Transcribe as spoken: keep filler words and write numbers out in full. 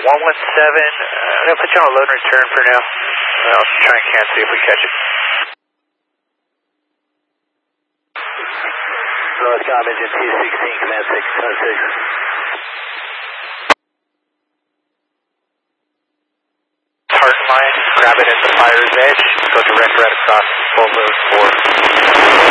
one one seven, uh, I'm going to put you on a load and return for now. I'll try and cancel if we catch it. Northcom engine T sixteen, command six, ten six. Target line, grab it at the fire's edge, go direct right across full move four.